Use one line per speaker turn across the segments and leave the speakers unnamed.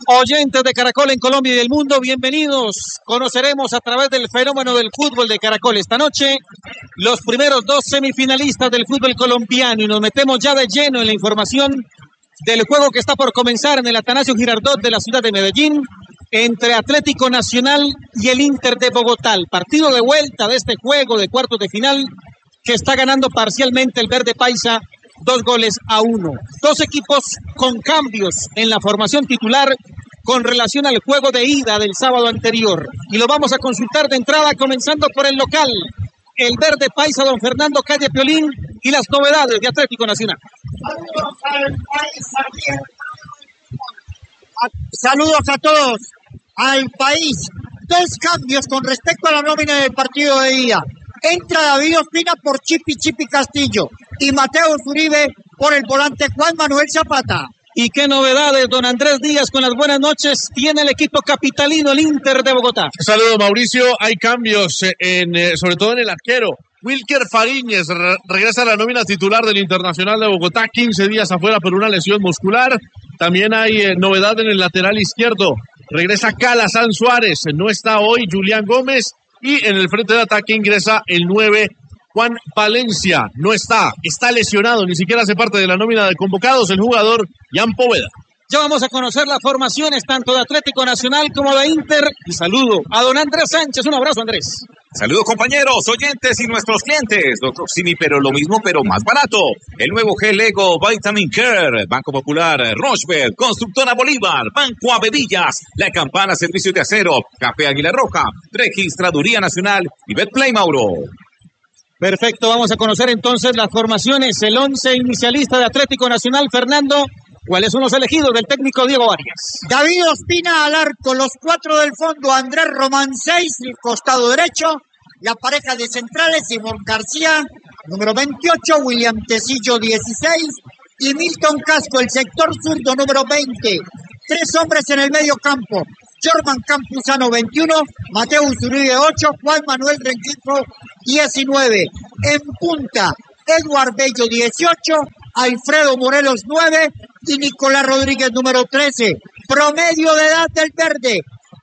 Oyentes de Caracol en Colombia y el mundo, bienvenidos. Conoceremos a través del fenómeno del fútbol de Caracol esta noche los primeros dos semifinalistas del fútbol colombiano y nos metemos ya de lleno en la información del juego que está por comenzar en el Atanasio Girardot de la ciudad de Medellín entre Atlético Nacional y el Inter de Bogotá. El partido de vuelta de este juego de cuartos de final que está ganando parcialmente el Verde Paisa 2-1. Dos equipos con cambios en la formación titular con relación al juego de ida del sábado anterior. Y lo vamos a consultar de entrada comenzando por el local, el Verde Paisa, don Fernando Calle Piolín, y las novedades de Atlético Nacional.
Saludos a todos, al país. Dos cambios con respecto a la nómina del partido de ida. Entra David Ospina por Chipi Castillo y Mateo Uribe por el volante Juan Manuel Zapata.
¿Y qué novedades, don Andrés Díaz, con las buenas noches tiene el equipo capitalino, el Inter de Bogotá?
Saludos, Mauricio. Hay cambios, sobre todo en el arquero. Wilker Fariñez regresa a la nómina titular del Internacional de Bogotá, 15 días afuera por una lesión muscular. También hay novedad en el lateral izquierdo. Regresa Calazán Suárez, no está hoy Julián Gómez. Y en el frente de ataque ingresa el 9, Juan Valencia. No está lesionado, ni siquiera hace parte de la nómina de convocados el jugador Jan Poveda.
Ya vamos a conocer las formaciones tanto de Atlético Nacional como de Inter. Y saludo a don Andrés Sánchez. Un abrazo, Andrés.
Saludos, compañeros, oyentes y nuestros clientes. Doctor Simi, pero lo mismo, pero más barato. El nuevo gel Ego Vitamin Care, Banco Popular, Rochebel, Constructora Bolívar, Banco Avedillas, La Campana Servicios de Acero, Café Águila Roja, Registraduría Nacional y Betplay Mauro.
Perfecto, vamos a conocer entonces las formaciones. El 11 inicialista de Atlético Nacional, Fernando. ¿Cuáles son los elegidos del técnico Diego Arias?
David Ospina al arco, los 4 del fondo, Andrés Román 6, el costado derecho, la pareja de centrales, Simón García, número 28, William Tecillo 16 y Milton Casco, el sector zurdo, número 20. 3 hombres en el medio campo, Jorman Campuzano 21, Mateo Uribe 8, Juan Manuel Rengifo 19. En punta, Eduard Bello 18, Alfredo Morelos 9 y Nicolás Rodríguez número 13. Promedio de edad del verde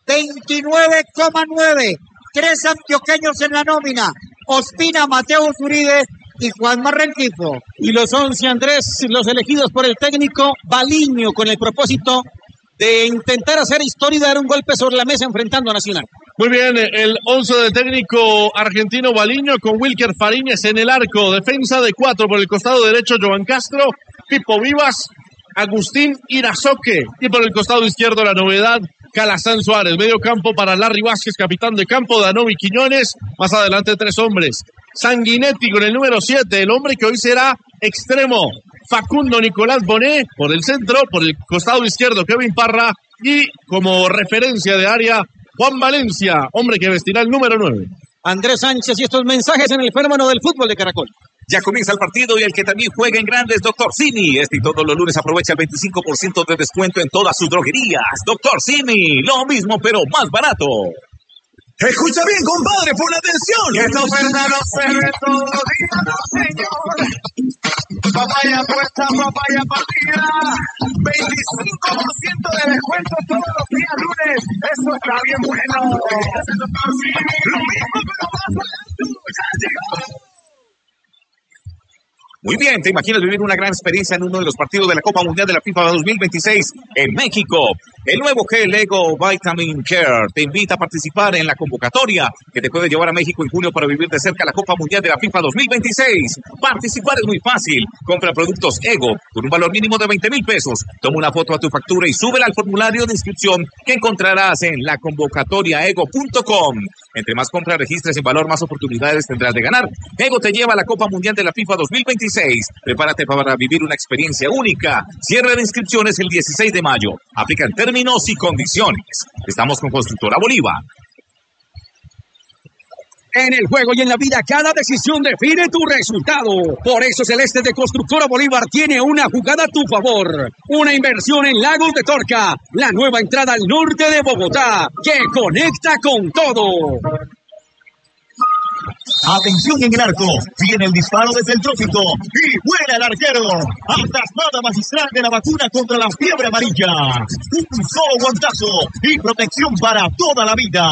29,9. 3 antioqueños en la nómina, Ospina, Mateo Uribe y Juan Rengifo.
Y los 11, Andrés, los elegidos por el técnico Baliño con el propósito de intentar hacer historia y dar un golpe sobre la mesa enfrentando a Nacional.
Muy bien, el 11 del técnico argentino Baliño con Wilker Fariñez en el arco. Defensa de 4 por el costado derecho, Joan Castro, Pipo Vivas, Agustín Irazoque. Y por el costado izquierdo la novedad, Calazán Suárez. Medio campo para Larry Vázquez, capitán de campo, Danovi Quiñones. Más adelante 3 hombres. Sanguinetti con el número 7, el hombre que hoy será extremo. Facundo Nicolás Bonet por el centro, por el costado izquierdo Kevin Parra y como referencia de área Juan Valencia, hombre que vestirá el número 9.
Andrés Sánchez y estos mensajes en el fenómeno del fútbol de Caracol.
Ya comienza el partido y el que también juega en grandes, Doctor Simi. Este y todos los lunes aprovecha el 25% de descuento en todas sus droguerías. Doctor Simi, lo mismo pero más barato.
Escucha bien, compadre, pon atención. Que esta oferta no se ve todos los días, no, señor. Papaya puesta, papaya partida. 25% de descuento todos los días lunes. Eso está bien bueno. Lo mismo, pero más barato. Ya llegó.
Muy bien, ¿te imaginas vivir una gran experiencia en uno de los partidos de la Copa Mundial de la FIFA 2026 en México? El nuevo gel Ego Vitamin Care te invita a participar en la convocatoria que te puede llevar a México en junio para vivir de cerca la Copa Mundial de la FIFA 2026. Participar es muy fácil. Compra productos Ego con un valor mínimo de 20,000 pesos. Toma una foto a tu factura y súbela al formulario de inscripción que encontrarás en laconvocatoriaego.com. Entre más compras registres en valor, más oportunidades tendrás de ganar. Ego te lleva a la Copa Mundial de la FIFA 2026. Prepárate para vivir una experiencia única. Cierre de inscripciones el 16 de mayo. Aplican términos y condiciones. Estamos con Constructora Bolívar.
En el juego y en la vida, cada decisión define tu resultado. Por eso Celeste de Constructora Bolívar tiene una jugada a tu favor. Una inversión en Lagos de Torca, la nueva entrada al norte de Bogotá, que conecta con todo.
Atención en el arco. Viene el disparo desde el trópico. Y vuela el arquero. Atascada magistral de la vacuna contra la fiebre amarilla. Un solo guantazo y protección para toda la vida.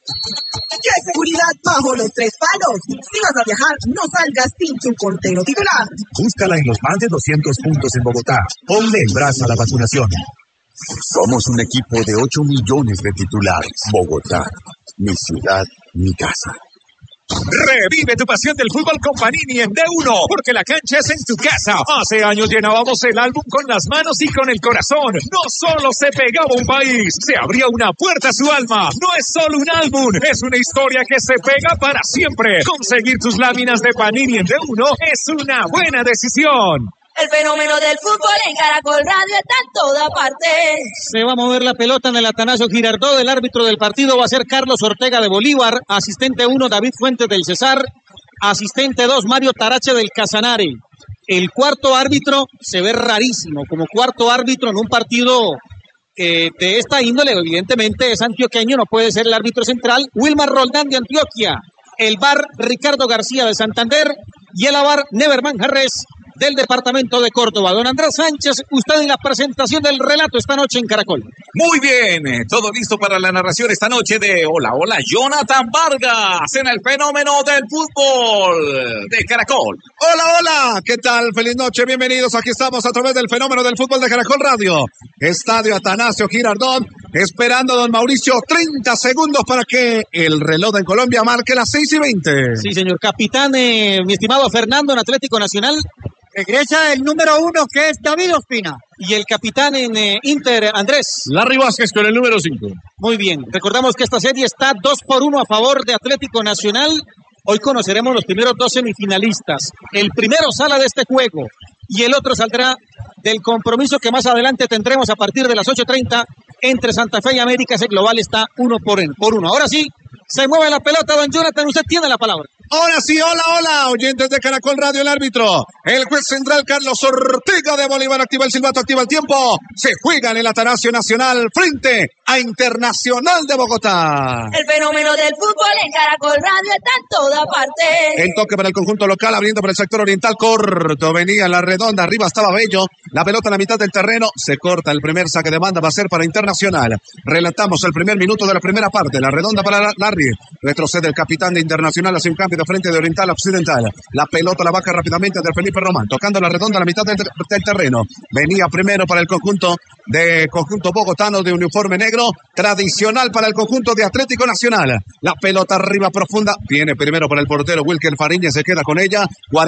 ¿Qué seguridad bajo los 3 palos? Si vas a viajar, no salgas sin tu portero titular.
Búscala en los más de 200 puntos en Bogotá. Ponle el brazo a la vacunación. Somos un equipo de 8 millones de titulares. Bogotá, mi ciudad, mi casa.
Revive tu pasión del fútbol con Panini en D1, porque la cancha es en tu casa. Hace años llenábamos el álbum con las manos y con el corazón. No solo se pegaba un país, se abría una puerta a su alma. No es solo un álbum, es una historia que se pega para siempre. Conseguir tus láminas de Panini en D1 es una buena decisión.
El fenómeno del fútbol en Caracol Radio está en toda parte.
Se va a mover la pelota en el Atanasio Girardot. El árbitro del partido va a ser Carlos Ortega de Bolívar. Asistente 1, David Fuentes del Cesar. Asistente 2, Mario Tarache del Casanare. El cuarto árbitro se ve rarísimo. Como cuarto árbitro en un partido de esta índole, evidentemente es antioqueño, no puede ser el árbitro central. Wilmar Roldán de Antioquia. El VAR, Ricardo García de Santander. Y el AVAR, Neverman Jerez del departamento de Córdoba. Don Andrés Sánchez, usted en la presentación del relato esta noche en Caracol.
Muy bien, todo listo para la narración esta noche de Hola, Jonathan Vargas en el fenómeno del fútbol de Caracol.
Hola, ¿qué tal? Feliz noche, bienvenidos. Aquí estamos a través del fenómeno del fútbol de Caracol Radio. Estadio Atanasio Girardot, esperando a don Mauricio 30 segundos para que el reloj en Colombia marque las 6:20.
Sí, señor capitán, mi estimado Fernando en Atlético Nacional.
Regresa el número 1, que es David Ospina.
Y el capitán en Inter, Andrés.
Larry Vázquez con el número 5.
Muy bien, recordamos que esta serie está 2-1 a favor de Atlético Nacional. Hoy conoceremos los primeros 2 semifinalistas. El primero sale de este juego y el otro saldrá del compromiso que más adelante tendremos a partir de las 8:30 entre Santa Fe y América. Ese global está 1-1. Ahora sí, se mueve la pelota, don Jonathan, usted tiene la palabra.
Ahora sí, hola, oyentes de Caracol Radio, el árbitro, el juez central Carlos Ortega de Bolívar, activa el silbato, activa el tiempo, se juega en el Atanasio Nacional frente a Internacional de Bogotá.
El fenómeno del fútbol en Caracol Radio está en toda parte.
El toque para el conjunto local, abriendo por el sector oriental, corto, venía la redonda, arriba estaba Bello, la pelota en la mitad del terreno, se corta, el primer saque de banda va a ser para Internacional. Relatamos el primer minuto de la primera parte, la redonda para Larry, retrocede el capitán de Internacional hacia un cambio de frente de oriental a occidental, la pelota la baja rápidamente de Felipe Román, tocando la redonda a la mitad del terreno, venía primero para el conjunto bogotano de uniforme negro, tradicional para el conjunto de Atlético Nacional, la pelota arriba profunda, viene primero para el portero Wilker Fariñez, se queda con ella,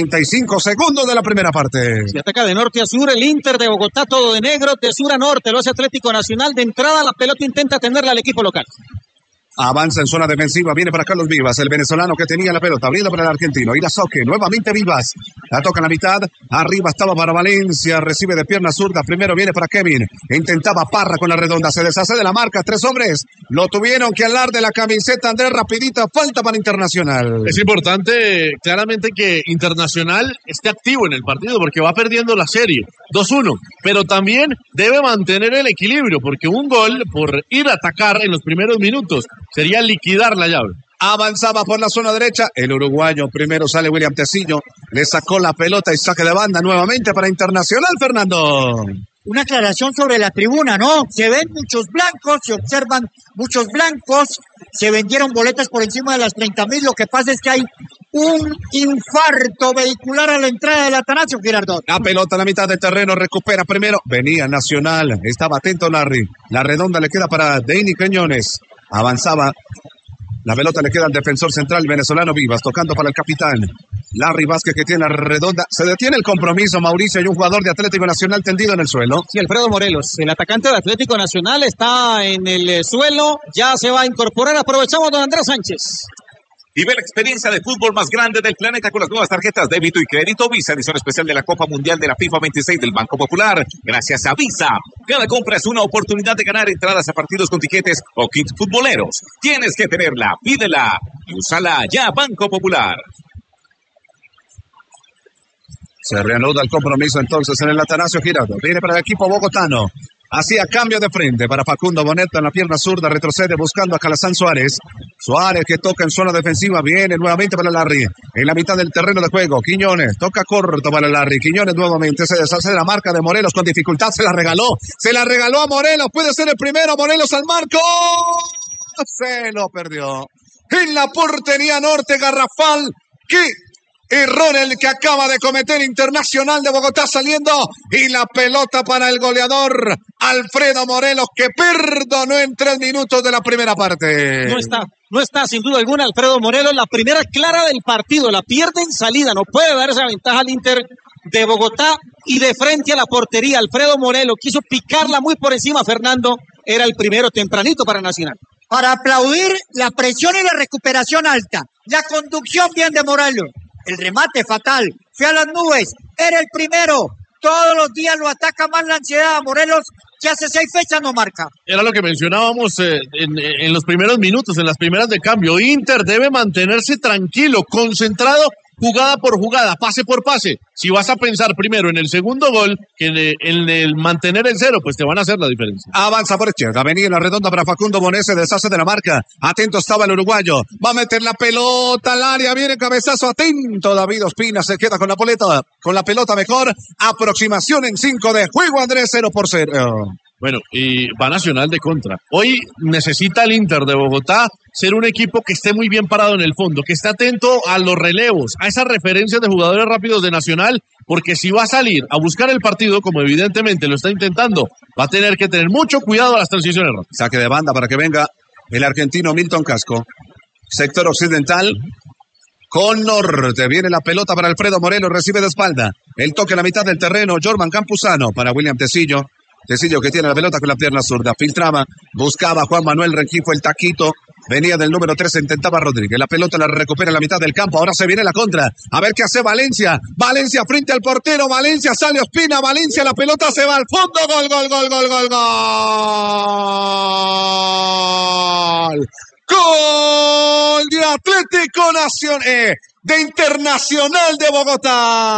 45 segundos de la primera parte.
Se ataca de norte a sur el Inter de Bogotá, todo de negro, de sur a norte lo hace Atlético Nacional, de entrada la pelota intenta tenerla al equipo local.
Avanza en zona defensiva, viene para Carlos Vivas, el venezolano que tenía la pelota, abriendo para el argentino, Irazoque, nuevamente Vivas, la toca en la mitad, arriba estaba para Valencia, recibe de pierna zurda, primero viene para Kevin, intentaba Parra con la redonda, se deshace de la marca, 3 hombres, lo tuvieron que alar de la camiseta, Andrés, rapidita, falta para Internacional.
Es importante, claramente, que Internacional esté activo en el partido, porque va perdiendo la serie, 2-1, pero también debe mantener el equilibrio, porque un gol por ir a atacar en los primeros minutos sería liquidar la llave.
Avanzaba por la zona derecha, el uruguayo, primero sale William Tecillo, le sacó la pelota y saque de banda nuevamente para Internacional, Fernando.
Una aclaración sobre la tribuna, ¿no? Se ven muchos blancos, se observan muchos blancos, se vendieron boletas por encima de las 30,000, lo que pasa es que hay un infarto vehicular a la entrada del Atanasio Girardot.
La pelota en la mitad del terreno, recupera primero, venía Nacional, estaba atento Larry, la redonda le queda para Deini Quiñones. Avanzaba, la pelota le queda al defensor central venezolano Vivas, tocando para el capitán Larry Vázquez, que tiene la redonda, se detiene el compromiso, Mauricio, y un jugador de Atlético Nacional tendido en el suelo.
Sí, Alfredo Morelos, el atacante de Atlético Nacional está en el suelo, ya se va a incorporar, aprovechamos don Andrés Sánchez.
Vive la experiencia de fútbol más grande del planeta con las nuevas tarjetas débito y crédito Visa, edición especial de la Copa Mundial de la FIFA 26 del Banco Popular. Gracias a Visa, cada compra es una oportunidad de ganar entradas a partidos con tiquetes o kits futboleros. Tienes que tenerla, pídela y úsala ya, Banco Popular.
Se reanuda el compromiso entonces en el Atanasio Girardot. Viene para el equipo bogotano.
Hacía cambio de frente para Facundo Boneta en la pierna zurda, retrocede buscando a Calazán Suárez. Suárez que toca en zona defensiva, viene nuevamente para Larry. En la mitad del terreno de juego, Quiñones toca corto para Larry. Quiñones nuevamente se deshace de la marca de Morelos con dificultad, se la regaló a Morelos, puede ser el primero, Morelos al marco. Se lo perdió. En la portería norte, garrafal. ¡Qué error el que acaba de cometer Internacional de Bogotá saliendo! Y la pelota para el goleador Alfredo Morelos, que perdonó en 3 minutos de la primera parte.
No está sin duda alguna Alfredo Morelos, la primera clara del partido, la pierde en salida, no puede dar esa ventaja al Inter de Bogotá y de frente a la portería. Alfredo Morelos quiso picarla muy por encima, Fernando, era el primero tempranito para Nacional.
Para aplaudir la presión y la recuperación alta, la conducción bien de Morelos, el remate fatal, fue a las nubes, era el primero. Todos los días lo ataca más la ansiedad a Morelos, que hace 6 fechas no marca.
Era lo que mencionábamos en los primeros minutos, en las primeras de cambio. Inter debe mantenerse tranquilo, concentrado, jugada por jugada, pase por pase. Si vas a pensar primero en el segundo gol que en el mantener el 0, pues te van a hacer la diferencia.
Avanza por izquierda, venía en la redonda para Facundo Bonet, se deshace de la marca. Atento estaba el uruguayo, va a meter la pelota al área, viene cabezazo, atento David Ospina, se queda con la pelota mejor. Aproximación en 5 de juego, Andrés, 0-0.
Bueno, y va Nacional de contra. Hoy necesita el Inter de Bogotá ser un equipo que esté muy bien parado en el fondo, que esté atento a los relevos, a esas referencias de jugadores rápidos de Nacional, porque si va a salir a buscar el partido, como evidentemente lo está intentando, va a tener que tener mucho cuidado a las transiciones rápidas.
Saque de banda para que venga el argentino Milton Casco. Sector occidental. Con norte, viene la pelota para Alfredo Morelos, recibe de espalda. El toque a la mitad del terreno, Jorman Campuzano para William Tecillo. Tecillo que tiene la pelota con la pierna zurda, filtraba, buscaba a Juan Manuel Rengifo, el taquito, venía del número 3, intentaba Rodríguez, la pelota la recupera en la mitad del campo, ahora se viene la contra, a ver qué hace Valencia frente al portero, Valencia sale Ospina, Valencia, la pelota se va al fondo, gol de Atlético Nacional, de Internacional de Bogotá.